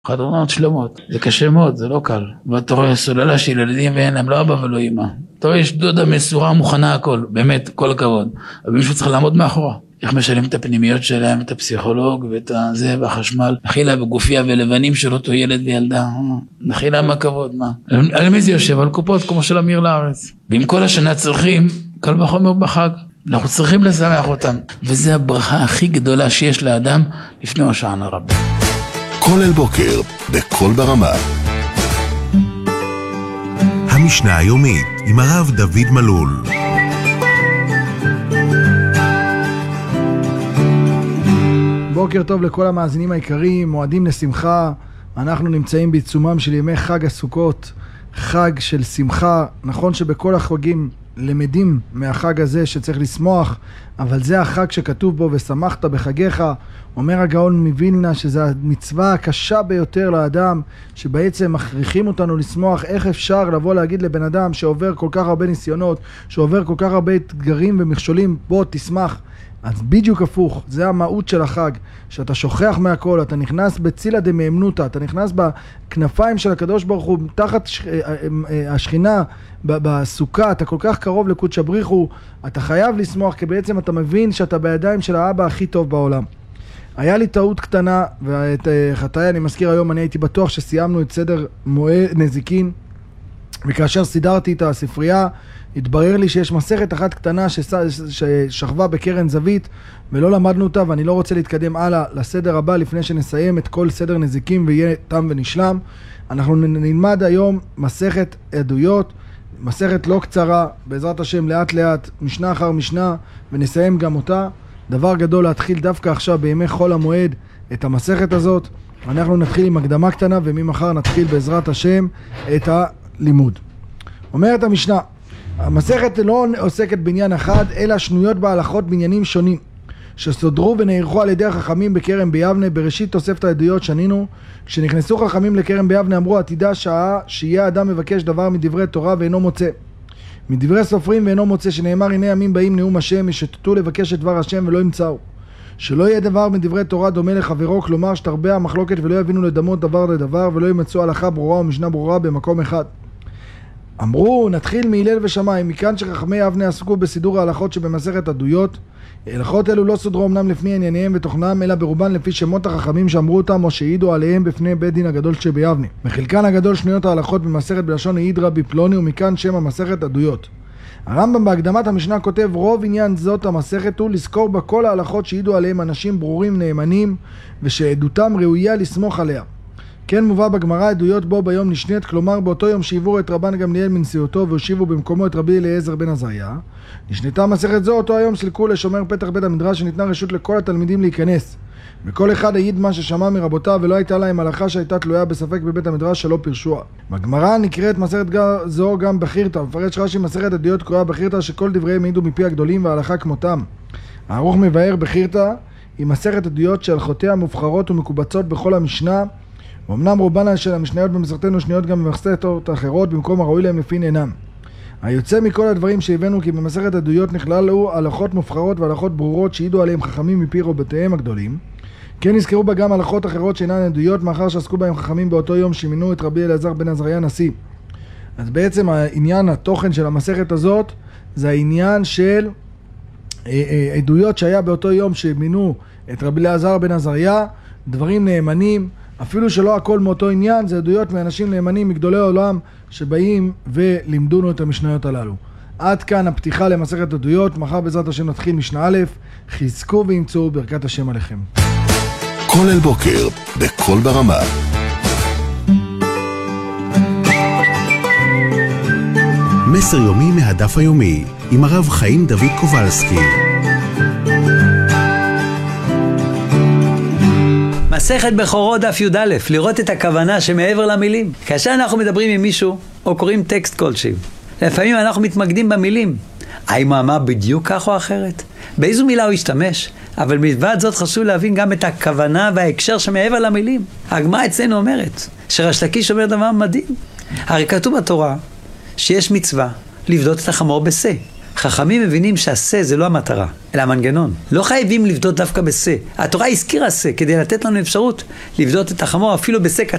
חתונות שלמות, זה קשה מאוד, זה לא קל. ואתה רואה סוללה של ילדים ואין להם לא אבא ולא אמא. אתה רואה יש דודה מסורה מוכנה הכל, באמת, כל הכבוד. אבל מישהו צריך לעמוד מאחורה. איך משלם את הפנימיות שלהם, את הפסיכולוג ואת זה והחשמל. נחילה בגופיה ולבנים של אותו ילד וילדה. נחילה מה כבוד, מה? על מי זה יושב? על קופות כמו של אמיר לארץ. ואם כל השנה צריכים, קל וחומר בחג. אנחנו צריכים לשמח אותם. וזה הברכה הכי גדולה שיש לאדם לפני הושענא רבה. כל אל בוקר, בכל ברמה. המשנה היומית עם הרב דוד מלול. בוקר טוב לכל המאזינים היקרים, מועדים לשמחה. אנחנו נמצאים בעיצומם של ימי חג הסוכות, חג של שמחה. נכון שבכל החגים למדים מהחג הזה שצריך לשמוח, אבל זה החג שכתוב בו ושמחת בחגיך. אומר הגאון מווילנה שזה המצווה הקשה ביותר לאדם, שבעצם מכריחים אותנו לשמוח. איך אפשר לבוא להגיד לבן אדם שעובר כל כך הרבה ניסיונות, שעובר כל כך הרבה אתגרים ומכשולים, בוא תשמח. אז בדיוק הפוך, זה המהות של החג, שאתה שוכח מהכל, אתה נכנס בצילה דמאמנותא, אתה נכנס בכנפיים של הקדוש ברוך הוא, תחת השכינה, בסוכה, אתה כל כך קרוב לקודש הבריחו, אתה חייב לשמוח, כי בעצם אתה מבין שאתה בידיים של האבא הכי טוב בעולם. היה לי טעות קטנה, ואת חטאי אני מזכיר היום, אני הייתי בטוח שסיימנו את סדר מועד נזיקין, וכאשר סידרתי את הספרייה, התברר לי שיש מסכת אחת קטנה ששכבה בקרן זווית, ולא למדנו אותה, ואני לא רוצה להתקדם הלאה לסדר הבא, לפני שנסיים את כל סדר נזיקים ויהיה תם ונשלם. אנחנו נלמד היום מסכת עדויות, מסכת לא קצרה, בעזרת השם לאט לאט, משנה אחר משנה, ונסיים גם אותה. דבר גדול להתחיל דווקא עכשיו בימי חול המועד את המסכת הזאת. אנחנו נתחיל עם הקדמה קטנה, וממחר נתחיל בעזרת השם את הלימוד. אומרת המשנה, המסכת לא עוסקת בעניין אחד, אלא שנויות בהלכות בעניינים שונים, שסודרו ונערכו על ידי החכמים בכרם ביבנה. בראשית תוספת העדויות שנינו, כשנכנסו חכמים לכרם ביבנה אמרו, עתידה שעה שיהיה אדם מבקש דבר מדברי תורה ואינו מוצא, מדברי סופרים ואינו מוצא, שנאמר הנה ימים באים נאום השם, ישתתו לבקש את דבר השם ולא ימצאו. שלא יהיה דבר מדברי תורה דומה לחברו, כלומר שתרבה המחלוקת ולא יבינו לדמות דבר לדבר, ולא ימצאו הלכה ברורה ומשנה ברורה במקום אחד. אמרו, נתחיל מהלל ושמיים, מכאן שחכמי אבנה עסקו בסידור ההלכות שבמסכת עדויות. הלכות אלו לא סודרו אמנם לפני ענייניהם ותוכנם, אלא ברובן לפי שמות החכמים שאמרו אותם או שהעידו עליהם בפני בית דין הגדול שביבנה. בחלקן הגדול שנויות ההלכות במסכת בלשון העיד רבי פלוני, ומכאן שם המסכת עדויות. הרמב"ם בהקדמת המשנה כותב, רוב עניין זאת המסכת הוא לזכור בה כל ההלכות שהעידו עליהם אנשים ברורים נאמנים, ושעדותם ראויה לסמוך עליה. כן מובא בגמרא עדויות בו ביום נשנית, כלומר באותו יום שהעבירו את רבן גמליאל מנשיאותו והושיבו במקומו את רבי אליעזר בן עזריה, נשנתה מסכת זו אותו היום סילקו לשומר פתח בית המדרש, שניתנה רשות לכל התלמידים להיכנס, וכל אחד העיד מה ששמע מרבותיו, ולא הייתה להם הלכה שהייתה תלויה בספק בבית המדרש שלא פירשוה. בגמרא נקראת מסכת זו גם בחירתא, מפרש רש"י מסכת עדויות קרויה בחירתא, שכל דבריהם העידו מפי הגדולים וההלכה כמותם. הערוך מבאר בחירתא היא מסכת עדויות שהלכותיה מובחרות ומקובצות בכל המשנה, ואומנם רובן של המשניות במסכתנו שניות גם במסכתות אחרות במקום הראוי להם לפי עניינם. היוצא מכל הדברים שהבאנו כי במסכת עדויות נכללו הלכות מובחרות והלכות ברורות שהעידו עליהם חכמים מפי רבותיהם הגדולים. כן נזכרו בה גם הלכות אחרות שאינן עדויות, מאחר שעסקו בהם חכמים באותו יום שמינו את רבי אליעזר בן עזריה נשיא. אז בעצם העניין, התוכן של המסכת הזאת, זה העניין של עדויות שהיה באותו יום שמינו את רבי אליעזר בן עזריה, דברים נאמנים, אפילו שלא הכל מאותו עניין, זה עדויות מאנשים נאמנים מגדולי העולם שבאים ולימדונו את המשניות הללו. עד כאן הפתיחה למסכת עדויות. מחר בעזרת השם נתחיל משנה א', חזקו וימצאו ברכת השם עליכם. כל אל בוקר, בכל ברמה. מסר יומי מהדף היומי עם הרב חיים דוד קובלסקי. מסכת בכורות דף י"א, לראות את הכוונה שמעבר למילים. כאשר אנחנו מדברים עם מישהו או קוראים טקסט כלשהו, לפעמים אנחנו מתמקדים במילים. האם הוא אמר בדיוק כך או אחרת? באיזו מילה הוא השתמש? אבל מלבד זאת חשוב להבין גם את הכוונה וההקשר שמעבר למילים. הגמרא אצלנו אומרת שריש לקיש אומר דבר מדהים. הרי כתוב בתורה שיש מצווה לבדות את החמור בשה. חכמים מבינים שהשה זה לא המטרה, אלא המנגנון. לא חייבים לבדות דווקא בשה. התורה הזכירה שה כדי לתת לנו אפשרות לבדות את החמור אפילו בשה קטן.